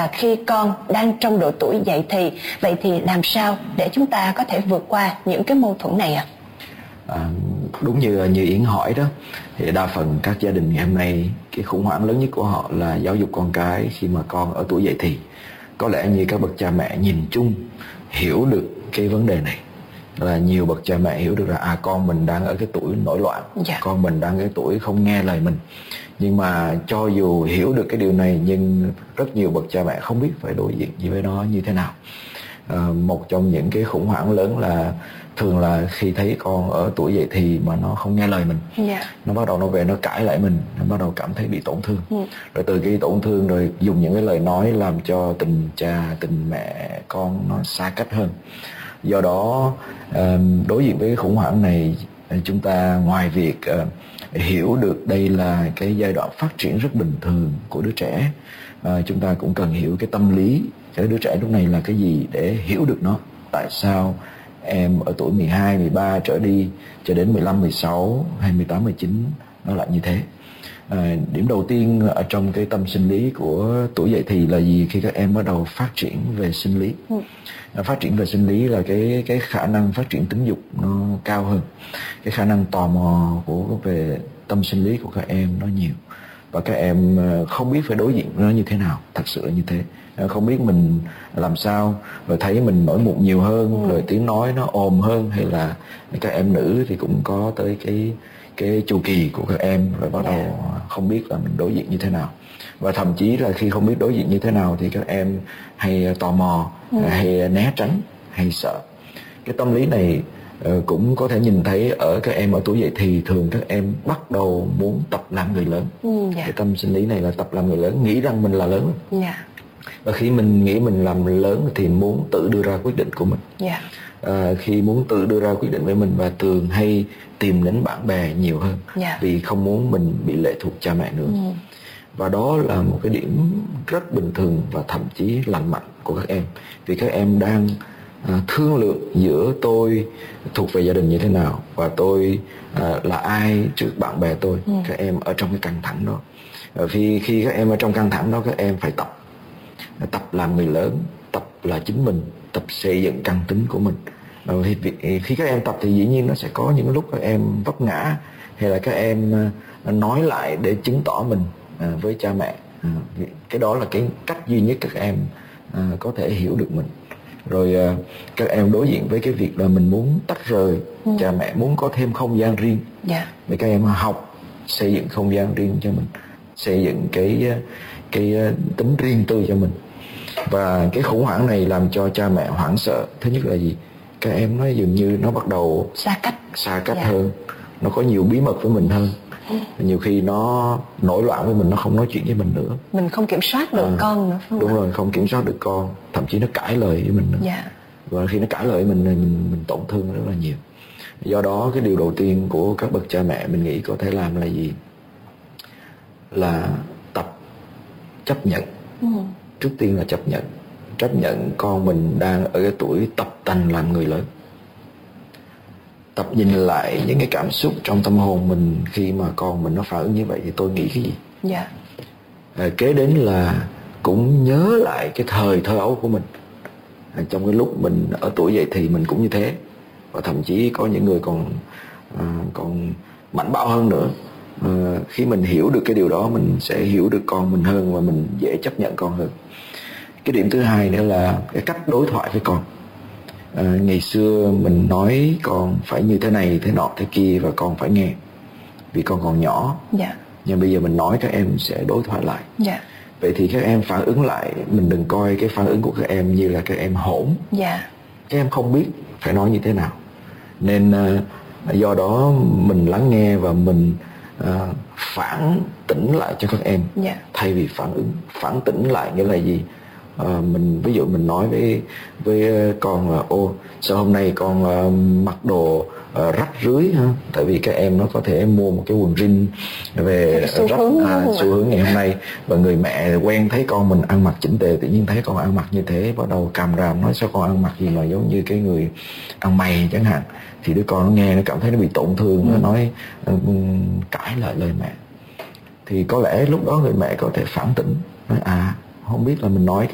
khi con đang trong độ tuổi dậy thì. Vậy thì làm sao để chúng ta có thể vượt qua những cái mâu thuẫn này ạ? Đúng như Yến hỏi đó, thì đa phần các gia đình ngày hôm nay cái khủng hoảng lớn nhất của họ là giáo dục con cái khi mà con ở tuổi dậy thì. Có lẽ như các bậc cha mẹ nhìn chung hiểu được cái vấn đề này, là nhiều bậc cha mẹ hiểu được là con mình đang ở cái tuổi nổi loạn, con mình đang ở cái tuổi không nghe lời mình. Nhưng mà cho dù hiểu được cái điều này, nhưng rất nhiều bậc cha mẹ không biết phải đối diện với nó như thế nào. Một trong những cái khủng hoảng lớn là thường là khi thấy con ở tuổi dậy thì mà nó không nghe lời mình, nó bắt đầu nó về nó cãi lại mình, nó bắt đầu cảm thấy bị tổn thương, rồi từ cái tổn thương rồi dùng những cái lời nói làm cho tình cha tình mẹ con nó xa cách hơn. Do đó đối diện với cái khủng hoảng này, chúng ta ngoài việc hiểu được đây là cái giai đoạn phát triển rất bình thường của đứa trẻ, chúng ta cũng cần hiểu cái tâm lý cái đứa trẻ lúc này là cái gì để hiểu được nó. Tại sao em ở tuổi 12, 13 trở đi cho đến 15, 16 hay 18, 19 nó lại như thế. Điểm đầu tiên ở trong cái tâm sinh lý của tuổi dậy thì là gì? Khi các em bắt đầu phát triển về sinh lý. Phát triển về sinh lý là cái khả năng phát triển tính dục nó cao hơn, cái khả năng tò mò về tâm sinh lý của các em nó nhiều, và các em không biết phải đối diện với nó như thế nào. Thật sự là như thế, không biết mình làm sao, rồi thấy mình nổi mụn nhiều hơn, rồi tiếng nói nó ồm hơn, hay là các em nữ thì cũng có tới cái chu kỳ của các em, rồi bắt đầu không biết là mình đối diện như thế nào. Và thậm chí là khi không biết đối diện như thế nào thì các em hay tò mò, hay né tránh, hay sợ. Cái tâm lý này cũng có thể nhìn thấy ở các em ở tuổi dậy thì. Thường các em bắt đầu muốn tập làm người lớn. Cái tâm sinh lý này là tập làm người lớn, nghĩ rằng mình là lớn. Và khi mình nghĩ mình làm lớn thì muốn tự đưa ra quyết định của mình. Khi muốn tự đưa ra quyết định với mình, và thường hay tìm đến bạn bè nhiều hơn, vì không muốn mình bị lệ thuộc cha mẹ nữa. Và đó là một cái điểm rất bình thường và thậm chí lành mạnh của các em, vì các em đang thương lượng giữa tôi thuộc về gia đình như thế nào và tôi là ai trước bạn bè tôi. Các em ở trong cái căng thẳng đó, vì khi các em ở trong căng thẳng đó, các em phải tập làm người lớn, tập là chính mình, tập xây dựng căn tính của mình. Khi các em tập thì dĩ nhiên nó sẽ có những lúc các em vấp ngã, hay là các em nói lại để chứng tỏ mình với cha mẹ. Cái đó là cái cách duy nhất các em có thể hiểu được mình. Rồi các em đối diện với cái việc là mình muốn tách rời cha mẹ, muốn có thêm không gian riêng. Thì các em học xây dựng không gian riêng cho mình, xây dựng cái tính riêng tư cho mình. Và cái khủng hoảng này làm cho cha mẹ hoảng sợ. Thứ nhất là gì? Các em nó dường như nó bắt đầu xa cách hơn, nó có nhiều bí mật với mình hơn. Nhiều khi nó nổi loạn với mình, nó không nói chuyện với mình nữa, mình không kiểm soát được con nữa. Đúng rồi, không kiểm soát được con, thậm chí nó cãi lời với mình nữa. Và khi nó cãi lời với mình tổn thương rất là nhiều. Do đó cái điều đầu tiên của các bậc cha mẹ mình nghĩ có thể làm là gì? Là tập chấp nhận. Trước tiên là chấp nhận con mình đang ở cái tuổi tập tành làm người lớn. Tập nhìn lại những cái cảm xúc trong tâm hồn mình khi mà con mình nó phản ứng như vậy thì tôi nghĩ cái gì. Kế đến là cũng nhớ lại cái thời thơ ấu của mình. Trong cái lúc mình ở tuổi dậy thì mình cũng như thế, và thậm chí có những người còn mạnh bạo hơn nữa. Khi mình hiểu được cái điều đó, mình sẽ hiểu được con mình hơn, và mình dễ chấp nhận con hơn. Cái điểm thứ hai nữa là cái cách đối thoại với con. Ngày xưa mình nói con phải như thế này, thế nọ, thế kia, và con phải nghe vì con còn nhỏ. Nhưng bây giờ mình nói, các em sẽ đối thoại lại. Vậy thì các em phản ứng lại, mình đừng coi cái phản ứng của các em như là các em hỗn. Các em không biết phải nói như thế nào, nên do đó mình lắng nghe và mình phản tỉnh lại cho các em, thay vì phản ứng. Phản tỉnh lại nghĩa là gì? Mình ví dụ mình nói với con là sao hôm nay con mặc đồ rách rưới ha? Tại vì các em nó có thể mua một cái quần jean về xu hướng ngày hôm nay, và người mẹ quen thấy con mình ăn mặc chỉnh tề, tự nhiên thấy con ăn mặc như thế, bắt đầu càm ràm nói sao con ăn mặc gì mà giống như cái người ăn mày chẳng hạn. Thì đứa con nó nghe, nó cảm thấy nó bị tổn thương, nó nói cãi lại lời mẹ. Thì có lẽ lúc đó người mẹ có thể phản tỉnh, nói không biết là mình nói